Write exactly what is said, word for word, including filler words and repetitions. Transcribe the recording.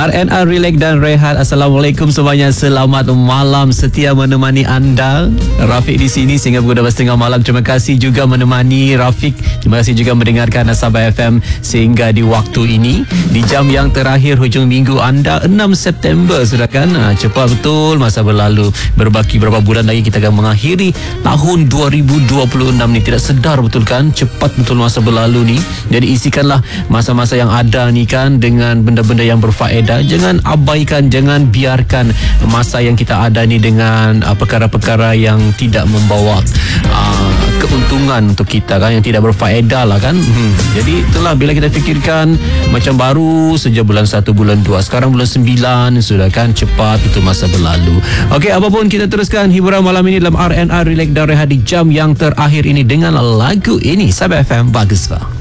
R N R Relax dan Rehat. Assalamualaikum semuanya. Selamat malam, setia menemani anda. Rafiq di sini sehingga pukul dua belas tiga puluh malam. Terima kasih juga menemani Rafiq. Terima kasih juga mendengarkan Sabah F M sehingga di waktu ini, di jam yang terakhir hujung minggu anda, enam September sudah kan. Ha, cepat betul masa berlalu. Berbaki berapa bulan lagi kita akan mengakhiri tahun dua ribu dua puluh enam ni. Tidak sedar betul kan, cepat betul masa berlalu ni. Jadi isikanlah masa-masa yang ada ni kan dengan benda-benda yang berfaedah. Jangan abaikan, jangan biarkan masa yang kita ada ni dengan uh, perkara-perkara yang tidak membawa uh, keuntungan untuk kita kan, yang tidak berfaedah lah kan. Hmm. Jadi itulah bila kita fikirkan macam baru sejak bulan satu, bulan dua, sekarang bulan sembilan sudah kan, cepat itu masa berlalu. Okey, apapun kita teruskan hiburan malam ini dalam R N R Relax dan Rehat di jam yang terakhir ini dengan lagu ini. Sabah F M, bagus pak.